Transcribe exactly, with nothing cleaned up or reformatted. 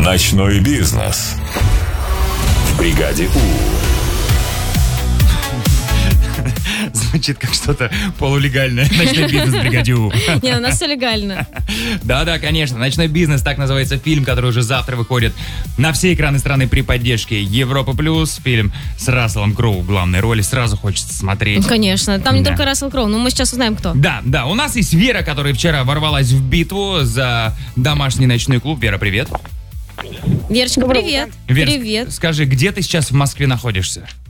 Ночной бизнес. В бригаде У. Звучит как что-то полулегальное. Ночной бизнес в бригаде У. Не, у нас все легально. Да-да, конечно. «Ночной бизнес», так называется фильм, который уже завтра выходит на все экраны страны при поддержке Европа Плюс. Фильм с Расселом Кроу в главной роли. Сразу хочется смотреть. Конечно. Там не Да. только Рассел Кроу, но мы сейчас узнаем, кто. Да, да. У нас есть Вера, которая вчера ворвалась в битву за домашний ночной клуб. Вера, привет. Верочка, привет. Вер, Привет. скажи, где ты сейчас в Москве находишься?